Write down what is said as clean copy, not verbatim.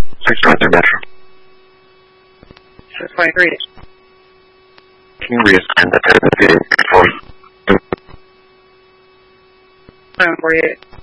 623 Metro. 623. Can you reassign the type of vehicle for 748.